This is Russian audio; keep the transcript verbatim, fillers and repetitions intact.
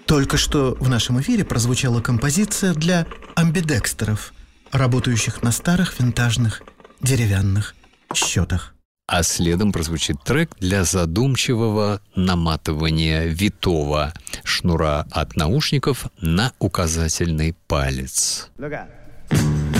Только что в нашем эфире прозвучала композиция для амбидекстеров, работающих на старых винтажных деревянных счетах. А следом прозвучит трек для задумчивого наматывания витого шнура от наушников на указательный палец. Look out.